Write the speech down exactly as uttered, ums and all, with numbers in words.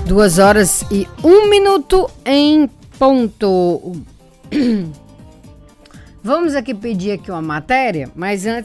Duas horas e um minuto em ponto. Vamos aqui pedir aqui uma matéria, mas antes